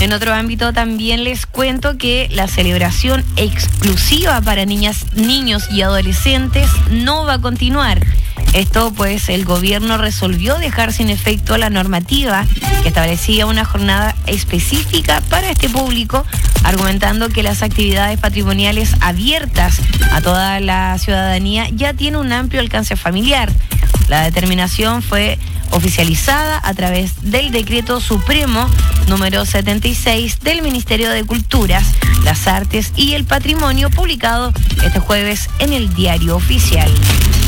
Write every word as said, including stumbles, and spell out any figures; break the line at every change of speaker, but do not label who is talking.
En otro ámbito también les cuento que la celebración exclusiva para niñas, niños y adolescentes no va a continuar. Esto pues el gobierno resolvió dejar sin efecto la normativa que establecía una jornada específica para este público, argumentando que las actividades patrimoniales abiertas a toda la ciudadanía ya tienen un amplio alcance familiar. La determinación fue oficializada a través del Decreto Supremo número setenta y seis del Ministerio de Culturas, las Artes y el Patrimonio, publicado este jueves en el Diario Oficial.